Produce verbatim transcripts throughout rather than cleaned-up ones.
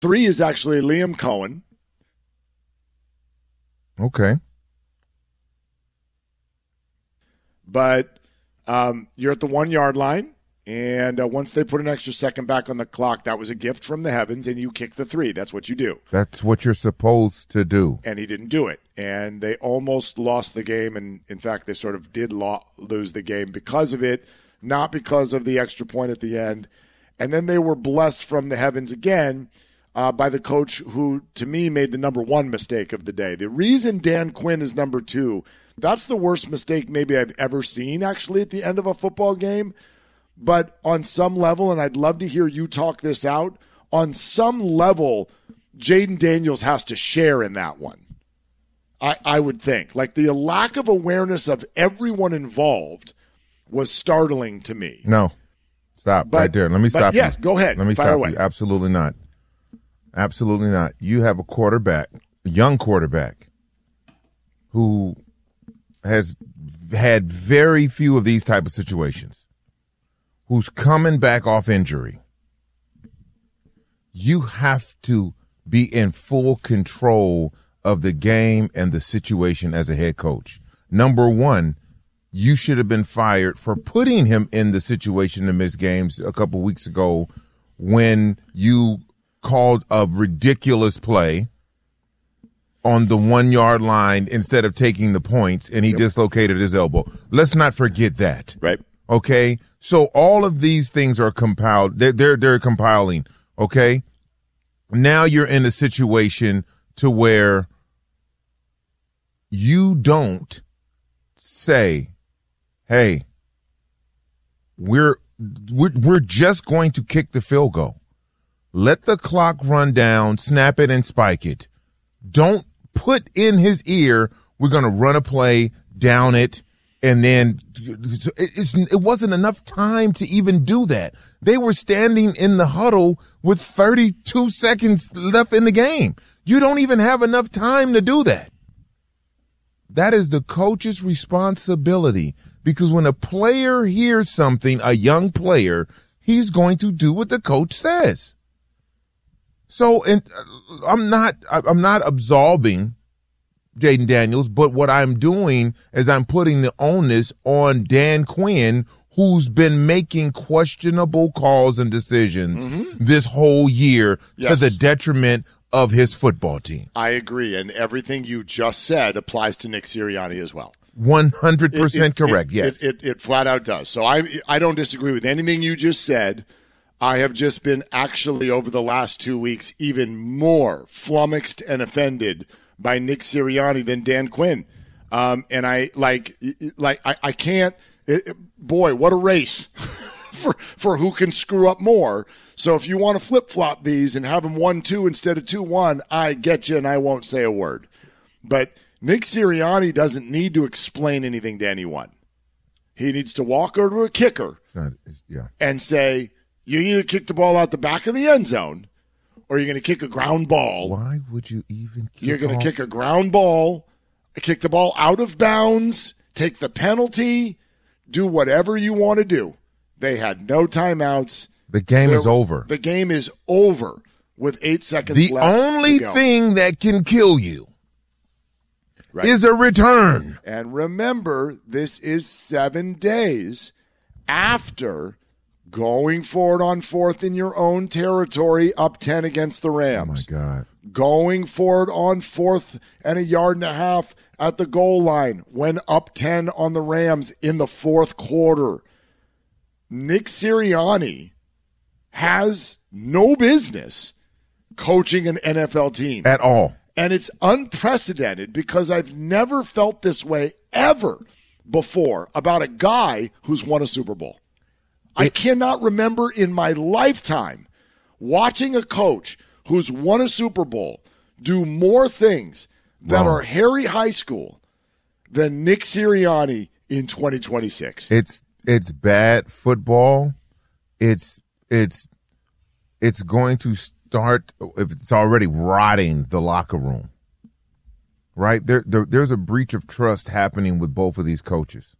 Three is actually Liam Cohen. Okay. But um, you're at the one-yard line, and uh, once they put an extra second back on the clock, that was a gift from the heavens, and you kick the three. That's what you do. That's what you're supposed to do. And he didn't do it. And they almost lost the game, and, in fact, they sort of did lo- lose the game because of it, not because of the extra point at the end. And then they were blessed from the heavens again uh, by the coach who, to me, made the number one mistake of the day. The reason Dan Quinn is number two, that's the worst mistake maybe I've ever seen, actually, at the end of a football game. But on some level, and I'd love to hear you talk this out, on some level, Jaden Daniels has to share in that one, I, I would think. Like, the lack of awareness of everyone involved was startling to me. No. Stop but, right there. Let me stop yeah, you. go ahead. Let me Fire stop away. you. Absolutely not. Absolutely not. You have a quarterback, a young quarterback, who has had very few of these type of situations, who's coming back off injury. You have to be in full control of the game and the situation as a head coach. Number one, you should have been fired for putting him in the situation to miss games a couple weeks ago when you called a ridiculous play on the one-yard line instead of taking the points, and he yep. dislocated his elbow. Let's not forget that. Right. Okay? So all of these things are compiled. They're, they're, they're compiling, okay? Now you're in a situation to where you don't say, hey, we're, we're we're just going to kick the field goal. Let the clock run down, snap it, and spike it. Don't put in his ear, we're going to run a play, down it, and then it, it's, it wasn't enough time to even do that. They were standing in the huddle with thirty-two seconds left in the game. You don't even have enough time to do that. That is the coach's responsibility, because when a player hears something, a young player, he's going to do what the coach says. So, and I'm not, I'm not absolving Jaden Daniels, but what I'm doing is I'm putting the onus on Dan Quinn, who's been making questionable calls and decisions mm-hmm. this whole year yes. to the detriment of his football team. I agree, and everything you just said applies to Nick Sirianni as well. one hundred percent it, it, correct, it, yes. It, it, it flat out does. So I I don't disagree with anything you just said. I have just been actually over the last two weeks even more flummoxed and offended by Nick Sirianni than Dan Quinn. Um, and I like like I, I can't it, boy, what a race for for who can screw up more. So if you want to flip-flop these and have them one two instead of two one, I get you and I won't say a word. But Nick Sirianni doesn't need to explain anything to anyone. He needs to walk over to a kicker it's not, it's, yeah. and say, you either kick the ball out the back of the end zone or you're going to kick a ground ball. Why would you even kick You're going to kick a ground ball, kick the ball out of bounds, take the penalty, do whatever you want to do. They had no timeouts. The game there, is over. The game is over with eight seconds the left. The only to go. thing that can kill you right. is a return. And remember, this is seven days after going forward on fourth in your own territory, up ten against the Rams. Oh, my God. Going forward on fourth and a yard and a half at the goal line when up ten on the Rams in the fourth quarter. Nick Sirianni has no business coaching an N F L team. At all. And it's unprecedented because I've never felt this way ever before about a guy who's won a Super Bowl. I cannot remember in my lifetime watching a coach who's won a Super Bowl do more things that Wrong. are Harry High School than Nick Sirianni in twenty twenty-six. It's it's bad football. It's it's it's going to start if it's already rotting the locker room. Right? There, there there's a breach of trust happening with both of these coaches.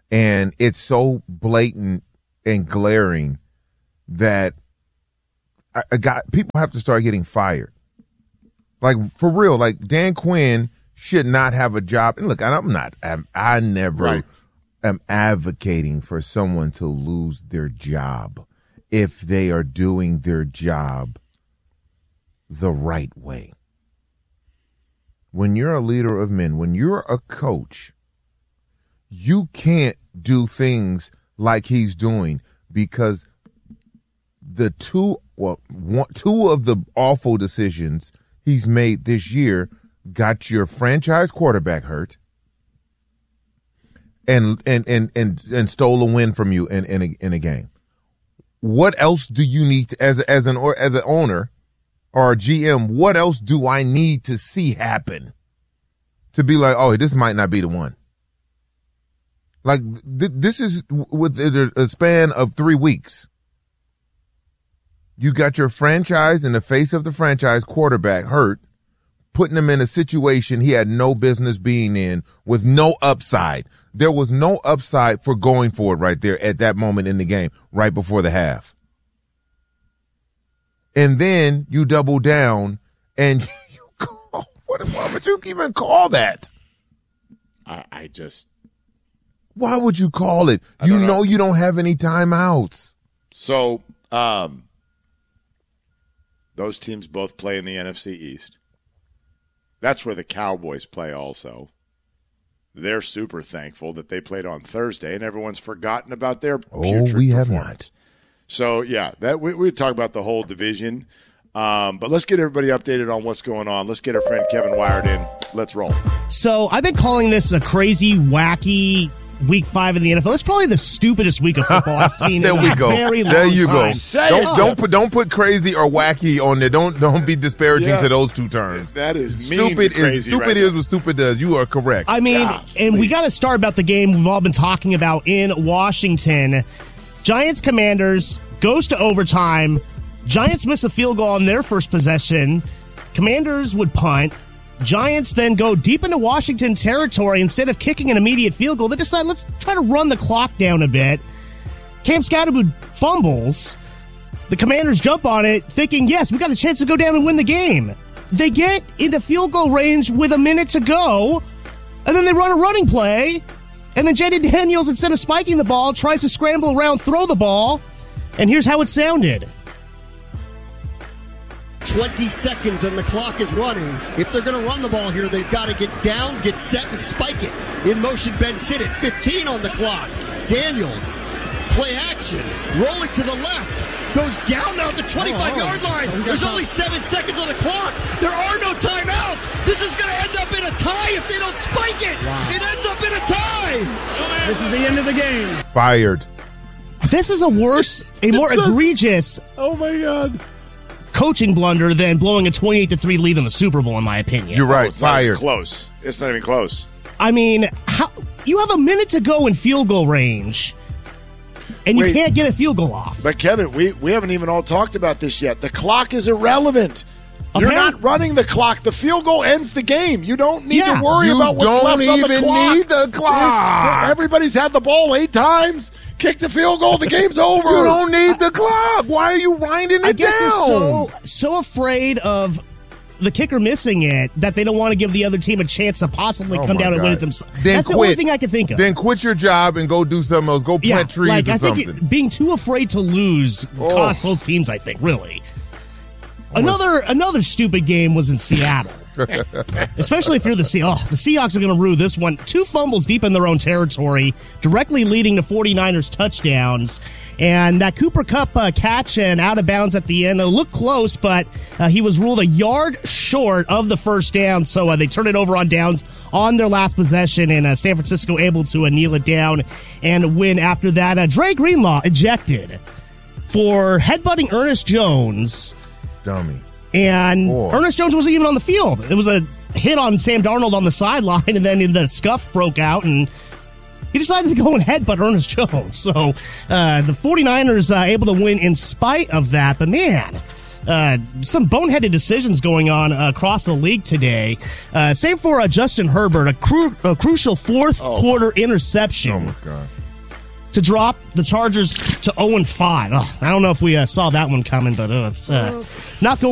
And it's so blatant and glaring that I, I got people have to start getting fired. Like, for real, like Dan Quinn should not have a job. And look, I'm not, I'm, I never right. am advocating for someone to lose their job if they are doing their job the right way. When you're a leader of men, when you're a coach, you can't do things like he's doing because the two, well, one, two of the awful decisions he's made this year got your franchise quarterback hurt and and and and, and stole a win from you in in a, in a game. What else do you need to, as as an or as an owner or a G M? What else do I need to see happen to be like, oh, this might not be the one? Like th- this is with a span of three weeks. You got your franchise in the face of the franchise quarterback hurt, putting him in a situation he had no business being in with no upside. There was no upside for going for it right there at that moment in the game, right before the half. And then you double down and you call, what, why would you even call that? I, I just. Why would you call it? I You know. know you don't have any timeouts. So, um, those teams both play in the N F C East. That's where the Cowboys play also. They're super thankful that they played on Thursday, and everyone's forgotten about their Oh, putrid we have performance. So, yeah, that we, we talk about the whole division. Um, but let's get everybody updated on what's going on. Let's get our friend Kevin Wired in. Let's roll. So I've been calling this a crazy, wacky week five in the N F L. It's probably the stupidest week of football I've seen There in we a go. very long There you time. go. Say don't it. don't put don't put crazy or wacky on there. Don't don't be disparaging Yeah. to those two terms. That is mean Stupid to crazy is stupid right is now. what stupid does. You are correct. I mean, Yeah, and we please. got to start about the game we've all been talking about in Washington. Giants Commanders goes to overtime. Giants miss a field goal on their first possession. Commanders would punt. Giants then go deep into Washington territory. Instead of kicking an immediate field goal, they decide, let's try to run the clock down a bit. Cam Scatterwood fumbles. The Commanders jump on it, thinking, yes, we got a chance to go down and win the game. They get into field goal range with a minute to go, and then they run a running play, and then Jaden Daniels, instead of spiking the ball, tries to scramble around, throw the ball, and here's how it sounded. twenty seconds and the clock is running. If they're going to run the ball here, they've got to get down, get set, and spike it. In motion, Ben Sinnott, fifteen on the clock. Daniels, play action, rolling to the left, goes down now at the twenty-five-yard line. There's only seven seconds on the clock. There are no timeouts. This is going to end up in a tie if they don't spike it. It ends up in a tie. This is the end of the game. Fired. This is a worse, a more egregious Oh, my God. coaching blunder than blowing a twenty-eight to three lead in the Super Bowl, in my opinion. You're right. It's not even Fired. close. It's not even close. I mean, how, you have a minute to go in field goal range, and you Wait. can't get a field goal off. But, Kevin, we, we haven't even all talked about this yet. The clock is irrelevant. You're Apparent- not running the clock. The field goal ends the game. You don't need Yeah. to worry You about what's don't left on the even clock. need the clock. Everybody's had the ball eight times. Kick the field goal. The game's over. You don't need the clock. Why are you winding it I guess down? they're so so afraid of the kicker missing it that they don't want to give the other team a chance to possibly Oh come my down and win God. it themselves. Then That's quit. the only thing I can think of. Then quit your job and go do something else. Go plant yeah, trees like or I something. think it, being too afraid to lose Oh. cost both teams. I think really. Another another stupid game was in Seattle. Especially if you're the Seahawks. Oh, the Seahawks are going to rue this one. Two fumbles deep in their own territory, directly leading to 49ers touchdowns. And that Cooper Kupp uh, catch and out of bounds at the end uh, looked close, but uh, he was ruled a yard short of the first down. So uh, they turned it over on downs on their last possession, and uh, San Francisco able to uh, kneel it down and win after that. Uh, Dre Greenlaw ejected for headbutting Ernest Jones. Dummy. And Boy. Ernest Jones wasn't even on the field. It was a hit on Sam Darnold on the sideline, and then the scuff broke out, and he decided to go and headbutt Ernest Jones. So uh, the 49ers uh, able to win in spite of that. But, man, uh, some boneheaded decisions going on uh, across the league today. Uh, same for uh, Justin Herbert, a, cru- a crucial fourth-quarter interception. Oh, my God. to drop the Chargers to oh and five. Oh, I don't know if we uh, saw that one coming, but uh, it's uh, not going